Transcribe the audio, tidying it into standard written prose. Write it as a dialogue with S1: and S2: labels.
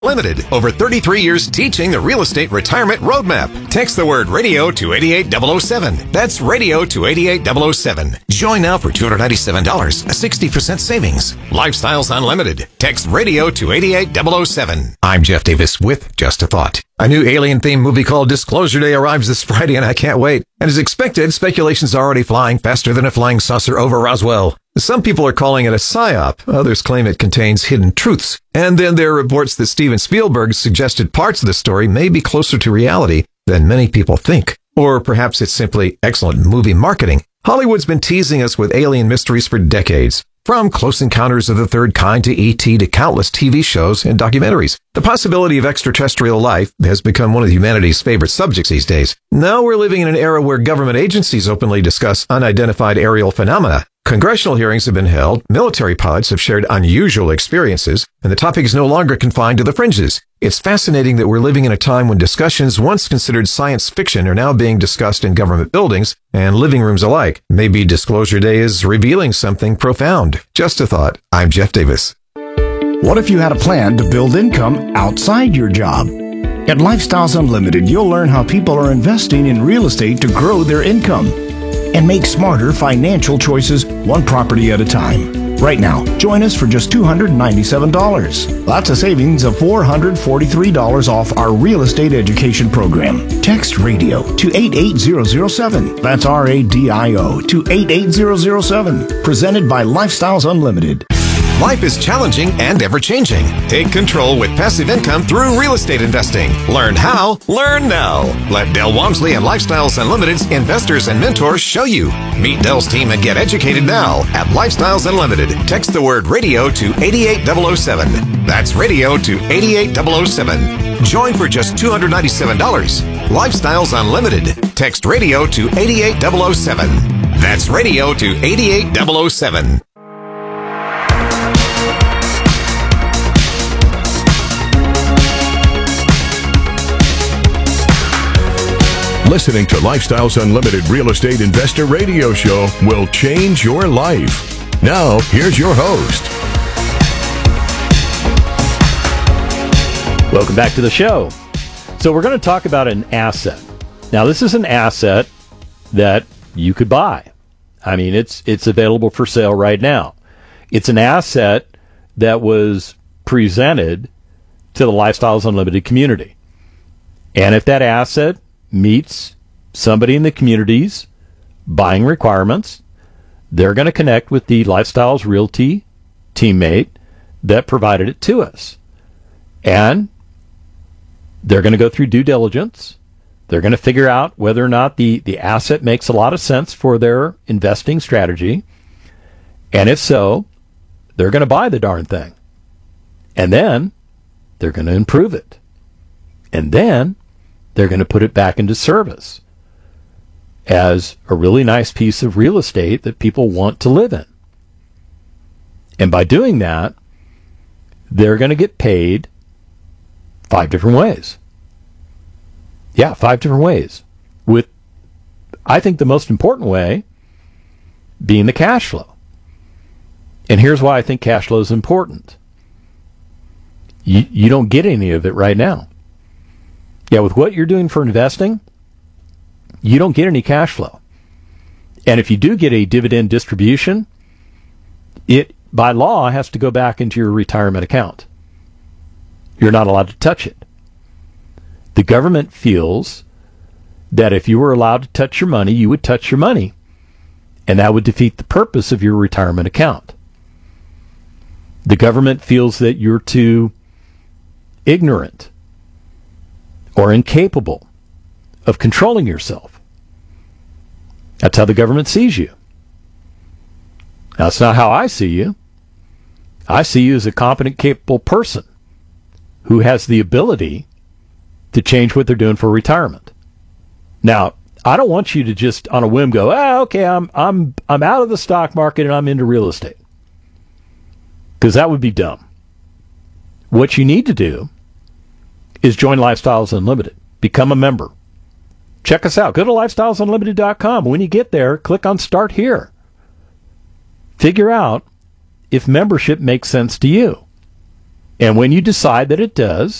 S1: Limited. Over 33 years teaching the real estate retirement roadmap. Text the word radio to 88007. That's radio to 88007. Join now for $297, a 60% savings. Lifestyles Unlimited. Text radio to 88007. I'm Jeff Davis with Just a Thought. A new alien-themed movie called Disclosure Day arrives this Friday, and I can't wait. And as expected, speculation's already flying faster than a flying saucer over Roswell. Some people are calling it a psyop. Others claim it contains hidden truths. And then there are reports that Steven Spielberg suggested parts of the story may be closer to reality than many people think. Or perhaps it's simply excellent movie marketing. Hollywood's been teasing us with alien mysteries for decades. From Close Encounters of the Third Kind to E.T. to countless TV shows and documentaries. The possibility of extraterrestrial life has become one of humanity's favorite subjects these days. Now we're living in an era where government agencies openly discuss unidentified aerial phenomena. Congressional hearings have been held, military pilots have shared unusual experiences, and the topic is no longer confined to the fringes. It's fascinating that we're living in a time when discussions once considered science fiction are now being discussed in government buildings and living rooms alike. Maybe Disclosure Day is revealing something profound. Just a thought. I'm Jeff Davis.
S2: What if you had a plan to build income outside your job? At Lifestyles Unlimited, you'll learn how people are investing in real estate to grow their income and make smarter financial choices one property at a time. Right now, join us for just $297. That's a savings of $443 off our real estate education program. Text radio to 88007. That's RADIO to 88007. Presented by Lifestyles Unlimited.
S1: Life is challenging and ever-changing. Take control with passive income through real estate investing. Learn how, learn now. Let Del Walmsley and Lifestyles Unlimited's investors and mentors show you. Meet Del's team and get educated now at Lifestyles Unlimited. Text the word radio to 88007. That's radio to 88007. Join for just $297. Lifestyles Unlimited. Text radio to 88007. That's radio to 88007.
S3: Listening to Lifestyles Unlimited Real Estate Investor Radio Show will change your life. Now, here's your host.
S4: Welcome back to the show. So we're going to talk about an asset. Now, this is an asset that you could buy. I mean, it's available for sale right now. It's an asset that was presented to the Lifestyles Unlimited community. And if that asset meets somebody in the community's buying requirements, they're going to connect with the Lifestyles Realty teammate that provided it to us. And they're going to go through due diligence. They're going to figure out whether or not the asset makes a lot of sense for their investing strategy. And if so, they're going to buy the darn thing. And then they're going to improve it. And then they're going to put it back into service as a really nice piece of real estate that people want to live in. And by doing that, they're going to get paid 5 different ways. Yeah, 5 different ways. With, I think, the most important way being the cash flow. And here's why I think cash flow is important. You don't get any of it right now. Yeah, with what you're doing for investing, you don't get any cash flow. And if you do get a dividend distribution, it, by law, has to go back into your retirement account. You're not allowed to touch it. The government feels that if you were allowed to touch your money, you would touch your money. And that would defeat the purpose of your retirement account. The government feels that you're too ignorant or incapable of controlling yourself. That's how the government sees you. Now, that's not how I see you. I see you as a competent, capable person who has the ability to change what they're doing for retirement. Now, I don't want you to just on a whim go, okay, I'm out of the stock market and I'm into real estate. Because that would be dumb. What you need to do is join Lifestyles Unlimited. Become a member. Check us out. Go to lifestylesunlimited.com. When you get there, click on Start Here. Figure out if membership makes sense to you. And when you decide that it does,